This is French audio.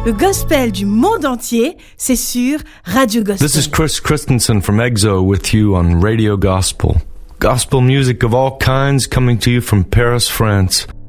Le gospel du monde entier, c'est sur Radio Gospel. This is Chris Christensen from EXO with you on Radio Gospel. Gospel music of all kinds coming to you from Paris, France.